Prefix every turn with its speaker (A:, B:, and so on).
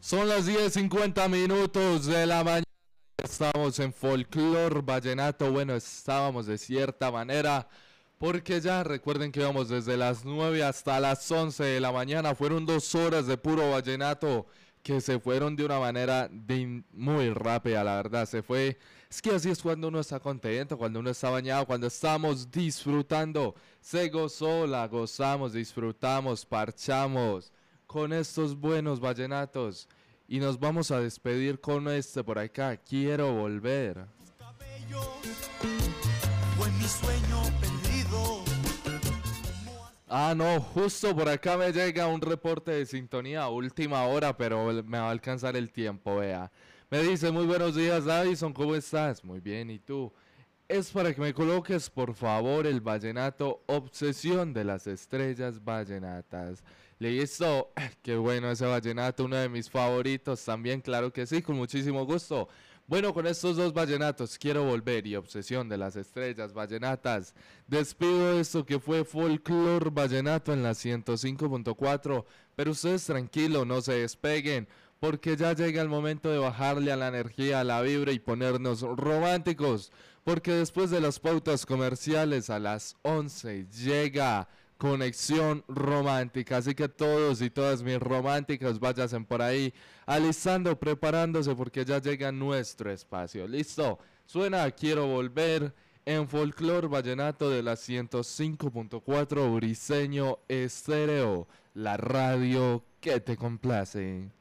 A: Son las 10:50 de la mañana. Estamos en Folklore Vallenato. Bueno, estábamos de cierta manera, porque ya recuerden que íbamos desde las 9 hasta las 11 de la mañana. Fueron 2 horas de puro vallenato que se fueron de una manera muy rápida, la verdad. Se fue. Es que así es cuando uno está contento, cuando uno está bañado, cuando estamos disfrutando. Se gozó, la gozamos, disfrutamos, parchamos con estos buenos vallenatos. Y nos vamos a despedir con este por acá. Quiero volver.
B: Fue mi sueño perdido.
A: Ah, no, justo por acá me llega un reporte de sintonía a última hora, pero me va a alcanzar el tiempo, vea. Me dice, muy buenos días, Davison, ¿cómo estás? Muy bien, ¿y tú? Es para que me coloques, por favor, el vallenato Obsesión de las Estrellas Vallenatas. Listo, qué bueno ese vallenato, uno de mis favoritos también, claro que sí, con muchísimo gusto. Bueno, con estos dos vallenatos, Quiero Volver y Obsesión de las Estrellas Vallenatas, despido esto que fue Folklore Vallenato en la 105.4, pero ustedes tranquilos, no se despeguen, porque ya llega el momento de bajarle a la energía, a la vibra y ponernos románticos, porque después de las pautas comerciales a las 11 llega Conexión Romántica, así que todos y todas mis románticas váyanse por ahí alistando, preparándose porque ya llega nuestro espacio. Listo, suena Quiero Volver en Folklore Vallenato de la 105.4 Briseño Estéreo, la radio que te complace.